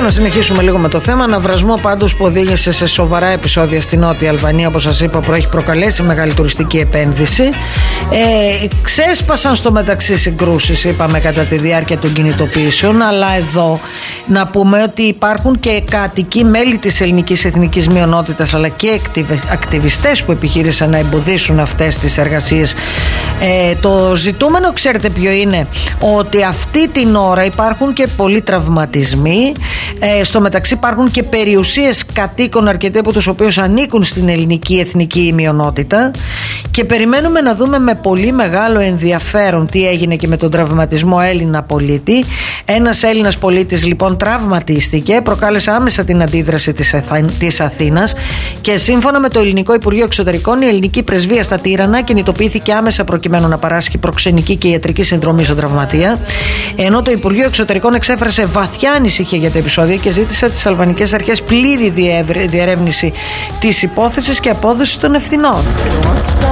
να συνεχίσουμε λίγο με το θέμα. Ναυρασμό πάντως που οδήγησε σε σοβαρά επεισόδια στη Νότια Αλβανία, όπως σας είπα, που έχει προκαλέσει μεγάλη τουριστική επένδυση. Ξέσπασαν στο μεταξύ συγκρούσεις, είπαμε, κατά τη διάρκεια των κινητοποιήσεων. Αλλά εδώ να πούμε ότι υπάρχουν και κάτοικοι, μέλη της ελληνικής εθνικής μειονότητας, αλλά και ακτιβιστές που επιχείρησαν να εμποδίσουν αυτές τις εργασίες. Το ζητούμενο, ξέρετε ποιο είναι? Ότι αυτή την ώρα υπάρχουν και πολλοί τραυματισμοί. Στο μεταξύ υπάρχουν και περιουσίες κατοίκων, αρκετοί από τους οποίους ανήκουν στην ελληνική εθνική μειονότητα, και περιμένουμε να δούμε με πολύ μεγάλο ενδιαφέρον τι έγινε και με τον τραυματισμό Έλληνα πολίτη. Ένας Έλληνας πολίτης λοιπόν τραυματίστηκε, προκάλεσε άμεσα την αντίδραση της Αθήνας, και σύμφωνα με το Ελληνικό Υπουργείο Εξωτερικών, η ελληνική πρεσβεία στα Τύρανα κινητοποιήθηκε άμεσα προκειμένου να παράσχει προξενική και ιατρική συνδρομή στον τραυματία, ενώ το Υπουργείο Εξωτερικών εξέφρασε βαθιά ανησυχία για τα επεισόδια και ζήτησε από τις αλβανικές αρχές πλήρη διερεύνηση της υπόθεσης και απόδοση των ευθυνών.